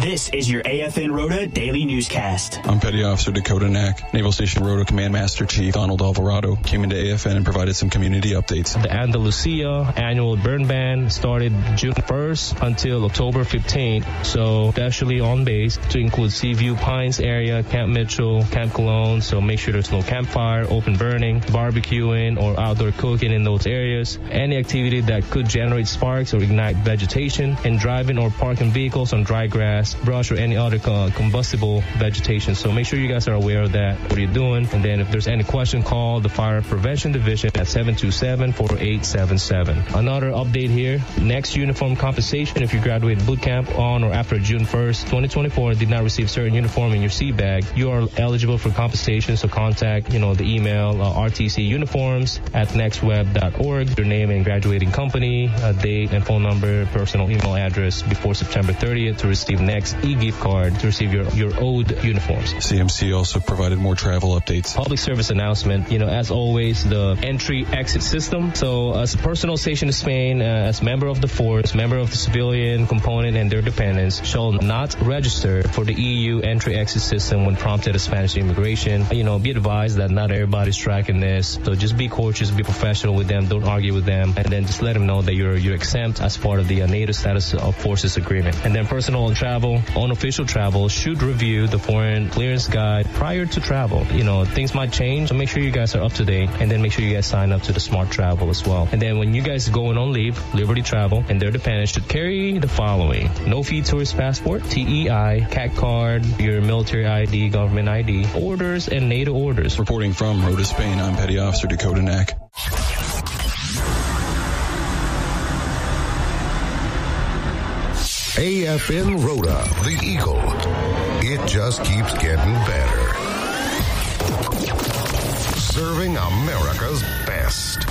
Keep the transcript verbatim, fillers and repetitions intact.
This is your A F N Rota Daily Newscast. I'm Petty Officer Dakota Knack. Naval Station Rota Command Master Chief Donald Alvarado came into A F N and provided some community updates. The Andalusia annual burn ban started June first until October fifteenth, so especially on base to include Seaview Pines area, Camp Mitchell, Camp Cologne, so make sure there's no campfire, open burning, barbecuing, or outdoor cooking in those areas. Any activity that could generate sparks or ignite vegetation, and driving or parking vehicles on dry grass, brush, or any other uh, combustible vegetation. So make sure you guys are aware of that, what you're doing. And then if there's any question, call the Fire Prevention Division at seven two seven, four eight seven seven. Another update here, next uniform compensation if you graduated boot camp on or after June first, twenty twenty-four, did not receive certain uniform in your seat bag, you are eligible for compensation. So contact, you know, the email uh, R T C uniforms at nextweb dot org, your name and graduating company, uh, date and phone number, personal email address before September thirtieth to receive next e-gift card to receive your, your owed uniforms. C M C also provided more travel updates. Public service announcement, you know, as always, the entry-exit system. So as a personnel stationed in Spain, uh, as member of the force, member of the civilian component and their dependents shall not register for the E U entry-exit system when prompted at Spanish immigration. You know, be advised that not everybody's tracking this, so just be cautious, be professional with them, don't argue with them, and then just let them know that you're you're exempt as part of the uh, NATO Status of Forces Agreement. And then personal travel, unofficial travel should review the foreign clearance guide prior to travel. You know, things might change, so make sure you guys are up to date, and then make sure you guys sign up to the Smart Travel as well. And then when you guys going on leave, Liberty Travel and their dependents should carry the following: no fee tourist passport, T E I, C A C card, your military I D, government I D, orders, and NATO orders. Reporting from Rota, Spain, I'm Petty Officer Dakota Knack. A F N Rota, the Eagle. It just keeps getting better. Serving America's best.